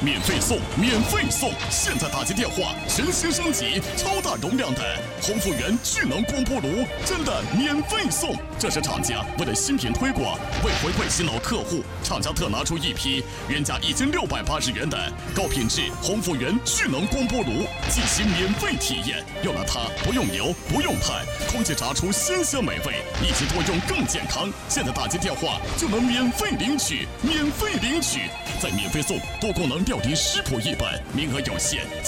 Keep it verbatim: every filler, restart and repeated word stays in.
免费送，免费送！现在打进电话，全新升级，超大容量的红复原聚能光波炉，真的免费送！这是厂家为了新品推广，为回馈新老客户，厂家特拿出一批原价一千六百八十元的高品质红复原聚能光波炉，进行免费体验。用了它，不用油，不用碳，空气炸出鲜香美味，一起多用更健康。现在打进电话就能免费领取，免费领取，再免费送多功能料理食谱一本，名额有限。